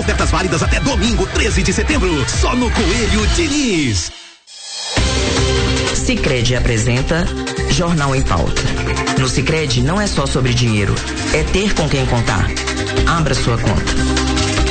Ofertas válidas até domingo, 13 de setembro. Só no Coelho Diniz. Sicredi apresenta Jornal em Pauta. No Sicredi não é só sobre dinheiro, é ter com quem contar. Abra sua conta.